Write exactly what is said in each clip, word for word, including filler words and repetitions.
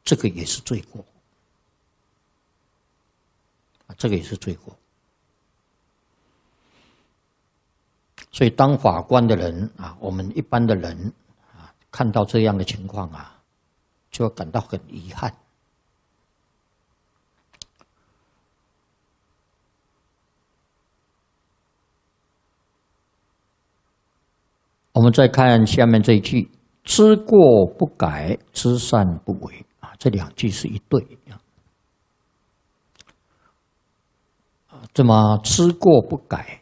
这个也是罪过，啊，这个也是罪过。所以，当法官的人啊，我们一般的人啊，看到这样的情况啊，就会感到很遗憾。我们再看下面这一句：“知过不改，知善不为。”啊，这两句是一对啊。这么知过不改，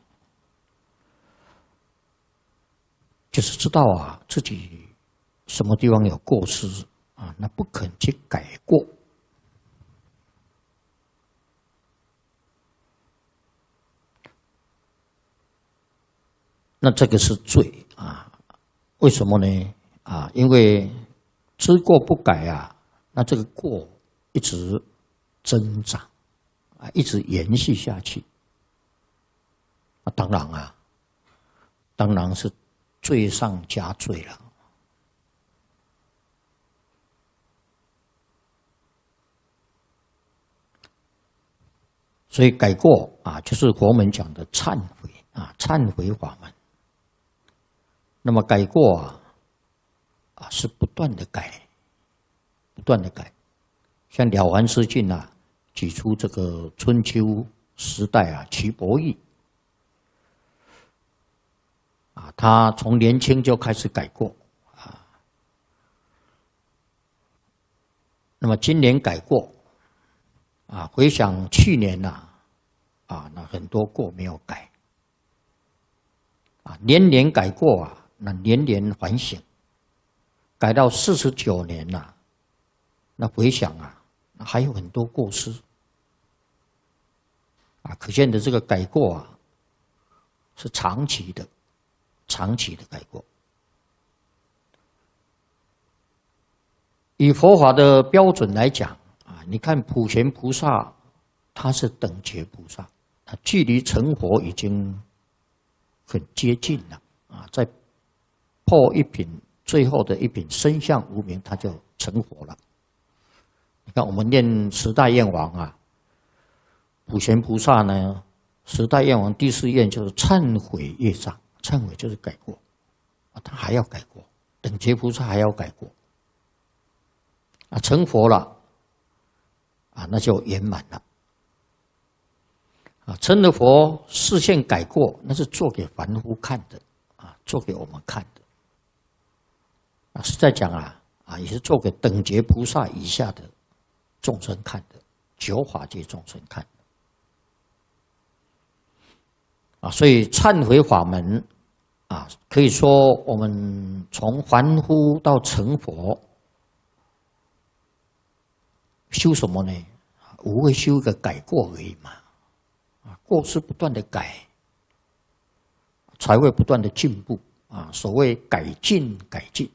就是知道啊自己什么地方有过失啊，那不肯去改过。那这个是罪啊？为什么呢？啊，因为知过不改啊，那这个过一直增长啊，一直延续下去。啊，当然啊，当然是罪上加罪了。所以改过啊，就是佛门讲的忏悔啊，忏悔法门。那么改过啊，啊是不断的改，不断的改。像了凡四训啊，举出这个春秋时代啊，瞿伯义啊，他从年轻就开始改过啊。那么今年改过啊，回想去年呐，啊，那很多过没有改啊，年年改过啊。那年年反省，改到四十九年了、啊，那回想啊，还有很多过失啊，可见的这个改过啊，是长期的、长期的改过。以佛法的标准来讲啊，你看普贤菩萨，他是等觉菩萨，他距离成佛已经很接近了啊，在破一品，最后的一品身相无明，他就成佛了。你看，我们念十大愿王啊，普贤菩萨呢，十大愿王第四愿就是忏悔业障，忏悔就是改过，啊，他还要改过，等觉菩萨还要改过，啊，成佛了，啊，那就圆满了。啊，成了佛视线改过，那是做给凡夫看的，啊，做给我们看的。啊，是在讲啊，啊，也是做给等觉菩萨以下的众生看的，九法界众生看的。啊，所以忏悔法门，啊，可以说我们从凡夫到成佛，修什么呢？无非修一个改过而已嘛。啊，过失不断的改，才会不断的进步。啊，所谓改进改进。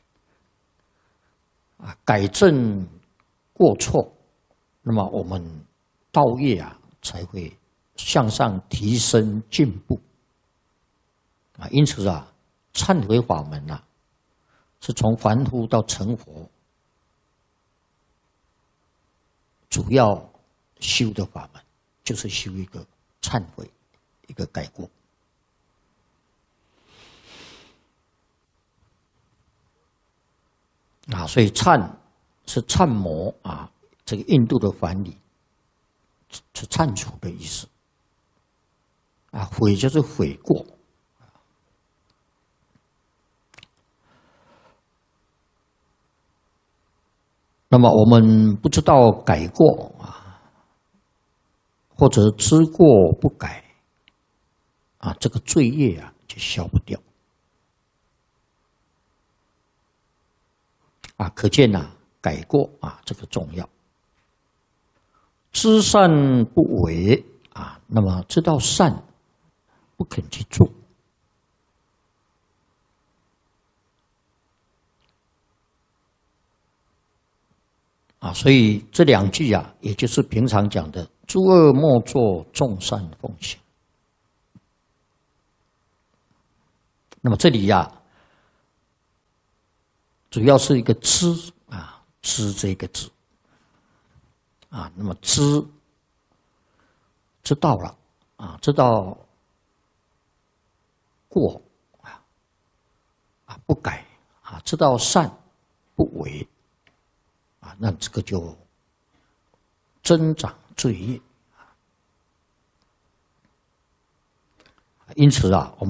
啊，改正过错，那么我们道业啊才会向上提升进步。啊，因此啊，忏悔法门啊，是从凡夫到成佛主要修的法门，就是修一个忏悔，一个改过。啊，所以忏是忏魔啊，这个印度的梵语是忏除的意思。啊，悔就是悔过。那么我们不知道改过啊，或者知过不改啊，这个罪业啊就消不掉。啊，可见呐、啊，改过啊，这个重要。知善不为啊，那么知道善，不肯去做。啊，所以这两句啊，也就是平常讲的“诸恶莫作，众善奉行”。那么这里呀、啊，主要是一个知啊， 知这个字啊，那么知知道了啊，知道过啊啊不改啊，知道善不为啊，那这个就增长罪业。因此啊，我们。